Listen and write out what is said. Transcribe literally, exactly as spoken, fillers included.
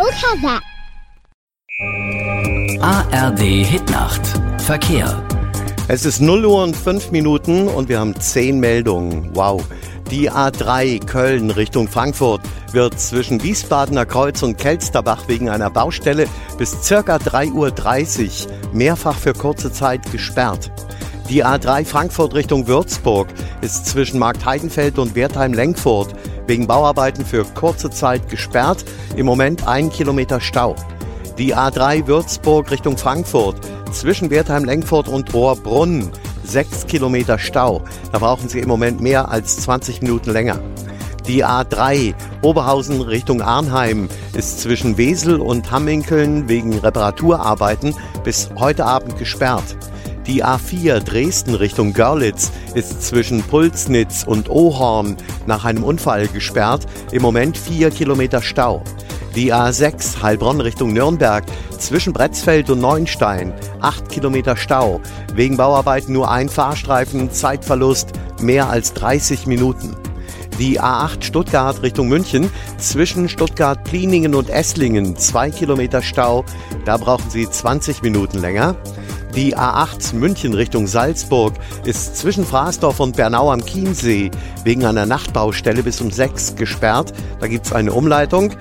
Look at that. A R D Hitnacht. Verkehr. Es ist null Uhr und fünf Minuten und wir haben zehn Meldungen. Wow. Die A drei Köln Richtung Frankfurt wird zwischen Wiesbadener Kreuz und Kelsterbach wegen einer Baustelle bis ca. drei Uhr dreißig mehrfach für kurze Zeit gesperrt. Die A drei Frankfurt Richtung Würzburg ist zwischen Marktheidenfeld und Wertheim-Lenkfurt wegen Bauarbeiten für kurze Zeit gesperrt. Im Moment ein Kilometer Stau. Die A drei Würzburg Richtung Frankfurt zwischen Wertheim-Lenkfurt und Rohrbrunn sechs Kilometer Stau. Da brauchen Sie im Moment mehr als zwanzig Minuten länger. Die A drei Oberhausen Richtung Arnheim ist zwischen Wesel und Hamminkeln wegen Reparaturarbeiten bis heute Abend gesperrt. Die A vier Dresden Richtung Görlitz ist zwischen Pulsnitz und Ohorn nach einem Unfall gesperrt. Im Moment vier Kilometer Stau. Die A sechs Heilbronn Richtung Nürnberg zwischen Bretzfeld und Neuenstein acht Kilometer Stau. Wegen Bauarbeiten nur ein Fahrstreifen, Zeitverlust mehr als dreißig Minuten. Die A acht Stuttgart Richtung München zwischen Stuttgart-Pliningen und Esslingen zwei Kilometer Stau. Da brauchen Sie zwanzig Minuten länger. Die A acht München Richtung Salzburg ist zwischen Fraßdorf und Bernau am Chiemsee wegen einer Nachtbaustelle bis um sechs gesperrt. Da gibt es eine Umleitung.